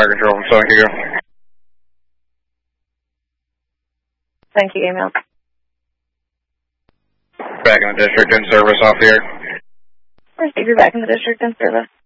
fire control from Southern Hugo. Thank you, email. Back in the district in service off the air. Receive, you're back in the district in service.